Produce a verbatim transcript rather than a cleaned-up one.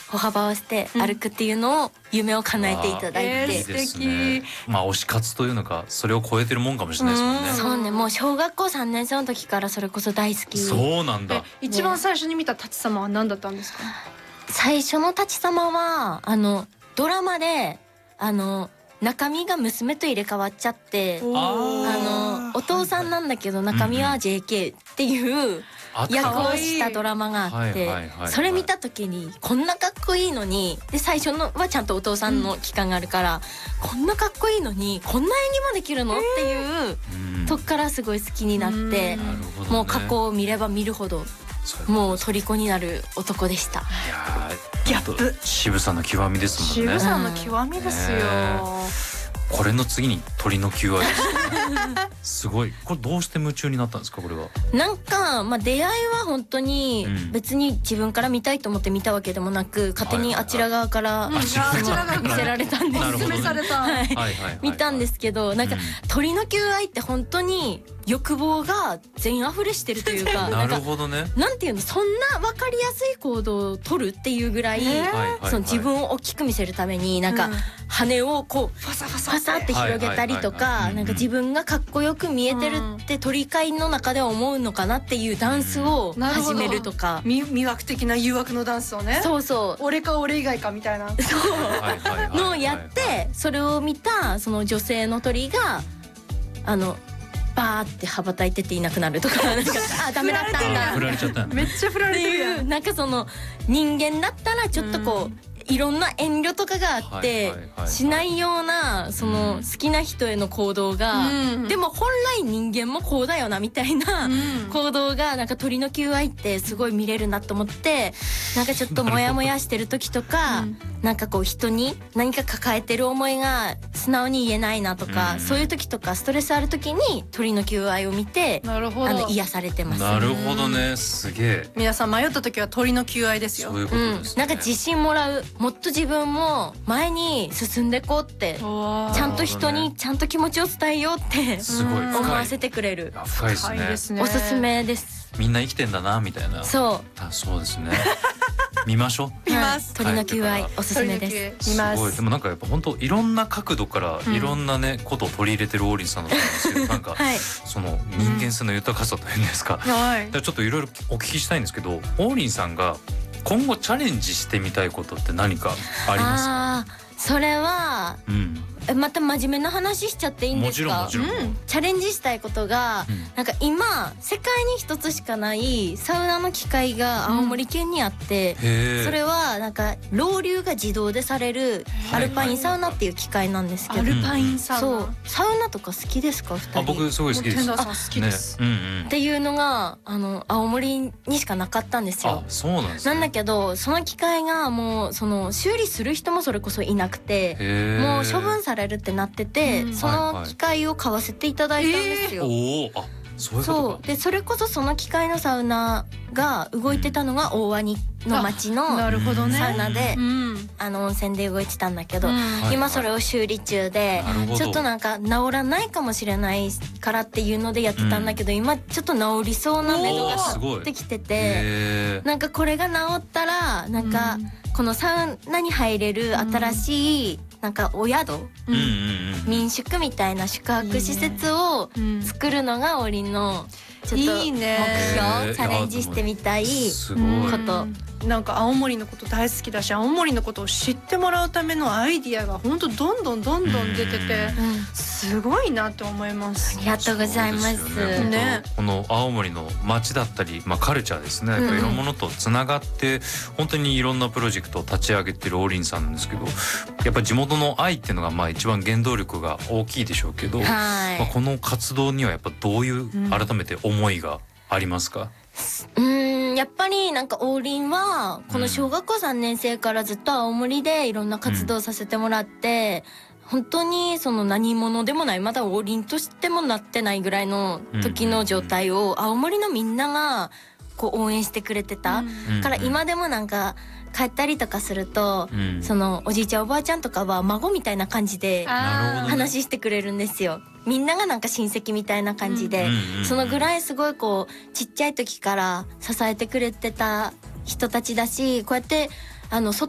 歩幅をして歩くっていうのを夢を叶えていただいて、 えー、 いい素ですね。 敵。 まあ推し活というのかそれを超えてるもんかもしれないですもんね。 そうね、もう小学校さんねん生の時からそれこそ大好き。 そうなんだ。 一番最初に見た舘様は何だったんですか？ 最初の舘様はあのドラマであの中身が娘と入れ替わっちゃって、あのお父さんなんだけど中身は ジェーケー っていう役をしたドラマがあって、それ見た時にこんなかっこいいのに、で最初のはちゃんとお父さんの期間があるから、こんなかっこいいのにこんな演技もできるのっていうとこからすごい好きになって、もう過去を見れば見るほどもう虜になる男でした。 いやギャップ、 渋さの極みですもんね。 渋さの極みですよ、ね、 これの次に鳥の求愛ですねすごい。これどうして夢中になったんですか？これはなんか、まあ、出会いは本当に別に自分から見たいと思って見たわけでもなく、勝手にあちら側から見せられたんです。 なるほどね。 見たんですけど、なんか鳥の求愛って本当に欲望が全溢れしてるというか、 なるほどね。 なんていうの、そんな分かりやすい行動を取るっていうぐらい、その自分を大きく見せるためになんか羽をこうファサファサファサって広げたりとか、なんか自分がかっこよく見えてるって鳥飼の中では思うのかなっていうダンスを始めるとか、 魅惑的な誘惑のダンスをね、 そうそう、 俺か俺以外かみたいなそうのをやって、それを見たその女性の鳥があのバーって羽ばたいてていなくなるとか、なんかあダメだったんだ、 振られちゃったんだ。 めっちゃ振られてるやん。 なんかその人間だったらちょっとこう、いろんな遠慮とかがあってしないようなその好きな人への行動が、でも本来人間もこうだよなみたいな行動がなんか鳥の求愛ってすごい見れるなと思って、なんかちょっとモヤモヤしてる時とか、なんかこう人に何か抱えてる思いが素直に言えないなとか、そういう時とかストレスある時に鳥の求愛を見て、あの癒されてます。 なるほどね、すげえ。 皆さん迷った時は鳥の求愛ですよ。 そういうことですね。 なんか自信もらう、もっと自分も前に進んでこうって、ちゃんと人にちゃんと気持ちを伝えようってすごい思わせてくれる。 深いですね。 おすすめです。 みんな生きてんだなみたいな。 そう。 あ、そうですね。見ましょう。 見ます。 鳥の求愛おすすめです。 見ます。 すごい。でもなんかやっぱ本当いろんな角度からいろんなねことを取り入れてる王林さんだと思うんですけど、なんかその人間性の豊かさというんですか。はい。ちょっといろいろお聞きしたいんですけど、王林さんが今後チャレンジしてみたいことって何かありますか？ あー、それは、うん、また真面目な話しちゃっていいんですか？ もちろんもちろん、うん、 チャレンジしたいことが、うん、なんか今世界に一つしかないサウナの機械が青森県にあって、うん、それはなんかロウリュが自動でされるアルパインサウナっていう機械なんですけど、 アルパインサウナ、 そう、サウナとか好きですか？ふたり。 あ、僕すごい好きです。 天童さん好きです、 ね、うんうん、 っていうのがあの青森にしかなかったんですよ。 あ、そうなんですね。 なんだけどその機械がもうその修理する人もそれこそいなくて、もう処分されるってなってて、うん、その機械を買わせていただいたんですよ。 はいはい、おー、あ、そういうことか。 そうで、それこそその機械のサウナが動いてたのが大鰐の町のサウナで、うん、あの温泉で動いてたんだけど、うん、今それを修理中で、ちょっとなんか治らないかもしれないからっていうのでやってたんだけど、うん、今ちょっと治りそうな目処が立ってきてて、なんかこれが治ったらなんかこのサウナに入れる新しいなんかお宿、うん、民宿みたいな宿泊施設を作るのが王林のちょっと目標、 いいね、 チャレンジしてみたいこと。 なんか青森のこと大好きだし、青森のことを知ってもらうためのアイディアが本当どんどんどんどん出てて、すごいなって思います。 ありがとうございます。 ねね、この青森の街だったり、まあ、カルチャーですね、やっぱいろんなものとつながって、うん、本当にいろんなプロジェクトを立ち上げてる王林さんなんですけど、やっぱ地元の愛っていうのがまあ一番原動力が大きいでしょうけど、まあ、この活動にはやっぱどういう改めて思いがありますか？ うん、やっぱりなんか王林はこの小学校さんねん生からずっと青森でいろんな活動させてもらって、うん、本当にその何者でもない、まだ王林としてもなってないぐらいの時の状態を青森のみんながこう応援してくれてた、うん、から今でもなんか帰ったりとかすると、うん、そのおじいちゃんおばあちゃんとかは孫みたいな感じで話してくれるんですよ。みんながなんか親戚みたいな感じで、うん、そのぐらいすごいこうちっちゃい時から支えてくれてた人たちだし、こうやってあの